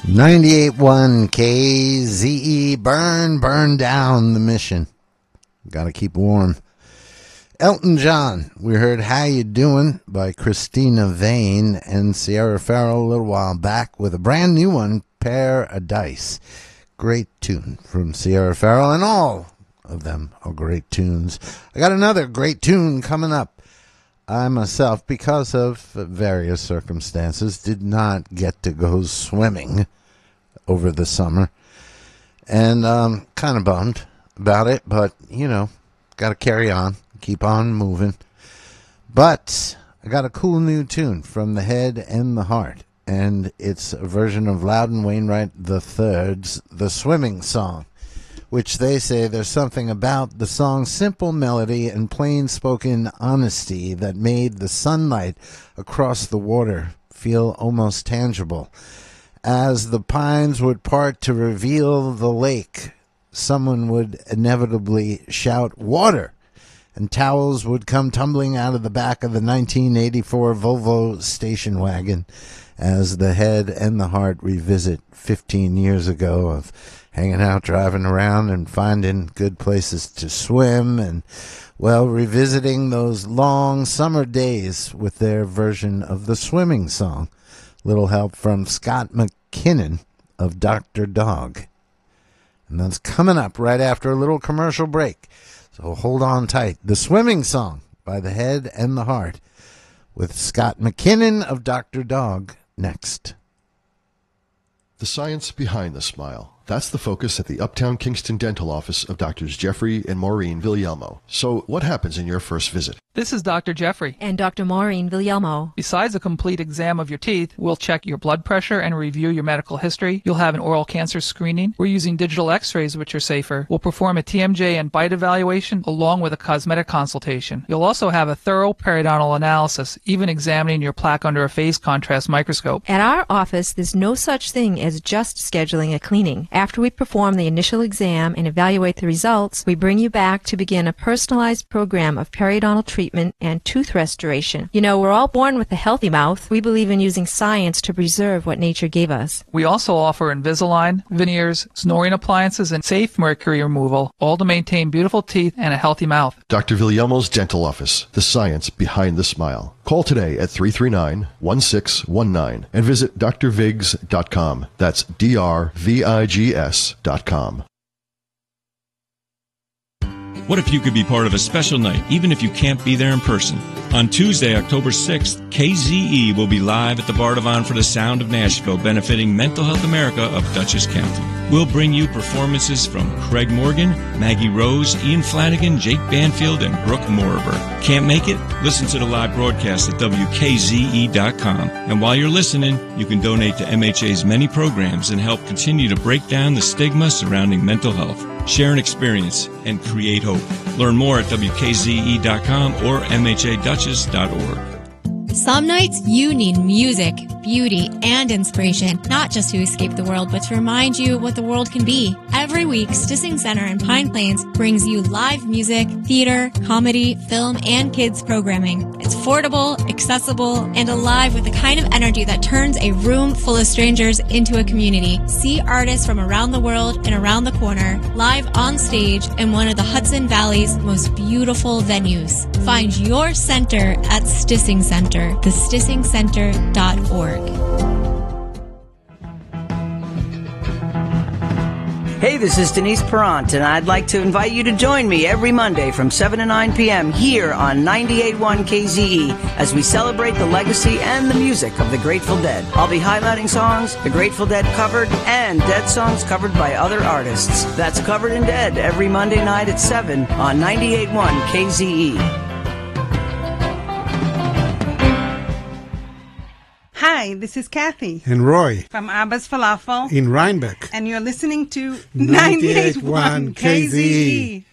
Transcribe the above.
98.1 KZE, burn down the mission. Gotta keep warm. Elton John, we heard How You Doing by Christina Vane and Sierra Farrell a little while back with a brand new one, Paradise. Great tune from Sierra Farrell, and all of them are great tunes. I got another great tune coming up. I myself, because of various circumstances, did not get to go swimming over the summer. And kind of bummed about it, but, you know, got to carry on, keep on moving. But I got a cool new tune from The Head and the Heart, and it's a version of Loudon Wainwright III's The Swimming Song, which they say there's something about the song's simple melody and plain-spoken honesty that made the sunlight across the water feel almost tangible. As the pines would part to reveal the lake, someone would inevitably shout, "Water!" and towels would come tumbling out of the back of the 1984 Volvo station wagon as The Head and the Heart revisit 15 years ago of hanging out, driving around, and finding good places to swim, and, well, revisiting those long summer days with their version of the swimming song. Little help from Scott McKinnon of Dr. Dog. And that's coming up right after a little commercial break. So hold on tight. The Swimming Song by The Head and the Heart with Scott McKinnon of Dr. Dog next. The science behind the smile. That's the focus at the Uptown Kingston Dental Office of Drs. Jeffrey and Maureen Villalmo. So what happens in your first visit? This is Dr. Jeffrey. And Dr. Maureen Villalmo. Besides a complete exam of your teeth, we'll check your blood pressure and review your medical history. You'll have an oral cancer screening. We're using digital x-rays, which are safer. We'll perform a TMJ and bite evaluation along with a cosmetic consultation. You'll also have a thorough periodontal analysis, even examining your plaque under a phase contrast microscope. At our office, there's no such thing as just scheduling a cleaning. After we perform the initial exam and evaluate the results, we bring you back to begin a personalized program of periodontal treatment and tooth restoration. You know, we're all born with a healthy mouth. We believe in using science to preserve what nature gave us. We also offer Invisalign, veneers, snoring appliances, and safe mercury removal, all to maintain beautiful teeth and a healthy mouth. Dr. Villalmo's Dental Office, the science behind the smile. Call today at 339-1619 and visit drvigs.com. That's drvigs.com. What if you could be part of a special night, even if you can't be there in person? On Tuesday, October 6th, KZE will be live at the Bardavon for the Sound of Nashville, benefiting Mental Health America of Dutchess County. We'll bring you performances from Craig Morgan, Maggie Rose, Ian Flanagan, Jake Banfield, and Brooke Moriber. Can't make it? Listen to the live broadcast at WKZE.com. And while you're listening, you can donate to MHA's many programs and help continue to break down the stigma surrounding mental health. Share an experience and create hope. Learn more at WKZE.com or MHADutchess.org. Some nights you need music, beauty, and inspiration, not just to escape the world, but to remind you what the world can be. Every week, Stissing Center in Pine Plains brings you live music, theater, comedy, film, and kids programming. It's affordable, accessible, and alive with the kind of energy that turns a room full of strangers into a community. See artists from around the world and around the corner, live on stage in one of the Hudson Valley's most beautiful venues. Find your center at Stissing Center, thestissingcenter.org. Hey, this is Denise Perrant, and I'd like to invite you to join me every Monday from 7 to 9 p.m. here on 98.1 KZE as we celebrate the legacy and the music of the Grateful Dead. I'll be highlighting songs the Grateful Dead covered and Dead songs covered by other artists. That's Covered in Dead every Monday night at 7 on 98.1 KZE. Hi, this is Kathy. And Roy. From Abba's Falafel. In Rhinebeck. And you're listening to 98.1 KZE.